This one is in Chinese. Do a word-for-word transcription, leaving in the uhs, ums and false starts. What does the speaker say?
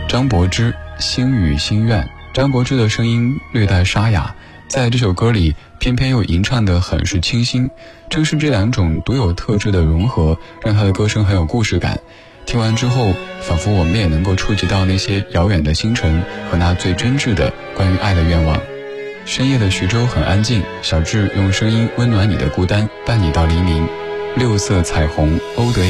张柏芝《心语心愿》。张柏芝的声音略带沙哑，在这首歌里偏偏又吟唱得很是清新。正是这两种独有特质的融合，让她的歌声很有故事感。听完之后，仿佛我们也能够触及到那些遥远的星辰和那最真挚的关于爱的愿望。深夜的徐州很安静，小智用声音温暖你的孤单，伴你到黎明。六色彩虹，欧德